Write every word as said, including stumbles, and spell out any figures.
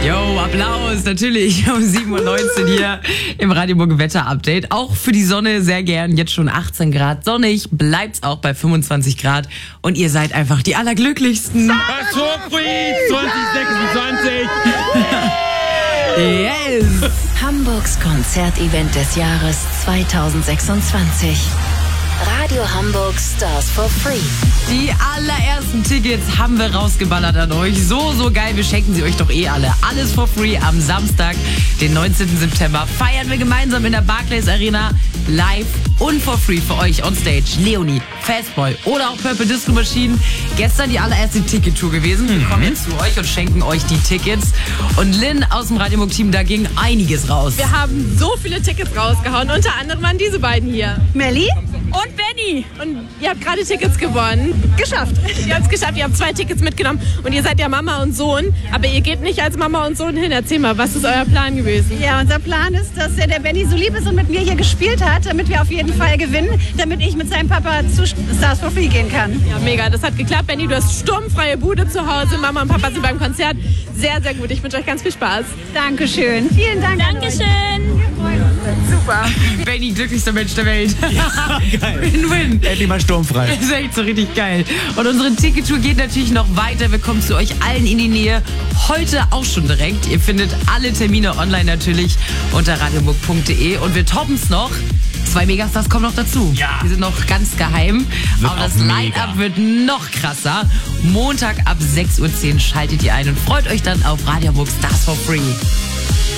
Yo, Applaus, natürlich um sieben Uhr neunzehn hier im Radio Hamburg Wetter-Update. Auch für die Sonne sehr gern, jetzt schon achtzehn Grad sonnig, bleibt's auch bei fünfundzwanzig Grad und ihr seid einfach die Allerglücklichsten. zwanzig sechsundzwanzig Yes! Hamburgs Konzertevent des Jahres zwanzig sechsundzwanzig. Radio Hamburg Stars for Free. Die allerersten Tickets haben wir rausgeballert an euch. So, so geil. Wir schenken sie euch doch eh alle. Alles for free am Samstag, den neunzehnten September. Feiern wir gemeinsam in der Barclays Arena. Live und for free für euch on stage. Leonie, Fastboy oder auch Purple Disco Machine. Gestern die allererste Ticket-Tour gewesen. Wir kommen jetzt zu euch und schenken euch die Tickets. Und Lynn aus dem Radio Hamburg Team, da ging einiges raus. Wir haben so viele Tickets rausgehauen. Unter anderem waren diese beiden hier. Melli Und Benny. Und ihr habt gerade Tickets gewonnen. geschafft. Ihr habt es geschafft, ihr habt zwei Tickets mitgenommen. Und ihr seid ja Mama und Sohn. Aber ihr geht nicht als Mama und Sohn hin. Erzähl mal, was ist euer Plan gewesen? Ja, unser Plan ist, dass der Benny so lieb ist und mit mir hier gespielt hat, damit wir auf jeden Fall gewinnen, damit ich mit seinem Papa zu Stars for Free gehen kann. Ja, mega. Das hat geklappt. Benny, du hast sturmfreie Bude zu Hause. Mama und Papa sind beim Konzert. Sehr, sehr gut. Ich wünsche euch ganz viel Spaß. Dankeschön. Vielen Dank. Dankeschön. Super. Benny, glücklichster Mensch der Welt. Ja, geil. Win-win. Endlich mal sturmfrei. Das ist echt so richtig geil. Und unsere Tickettour geht natürlich noch weiter. Wir kommen zu euch allen in die Nähe. Heute auch schon direkt. Ihr findet alle Termine online natürlich unter radiohamburg punkt de. Und wir toppen es noch. Zwei Megastars kommen noch dazu. Ja. Die sind noch ganz geheim. Wird Aber das auch mega. Line-Up wird noch krasser. Montag ab sechs Uhr zehn schaltet ihr ein und freut euch dann auf Radio Hamburg Stars for Free.